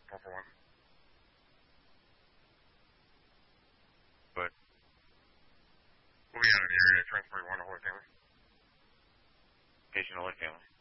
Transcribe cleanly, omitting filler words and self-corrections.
441. But we'll be out of the area. Transport 1 to Holy Family. Patient Holy Family.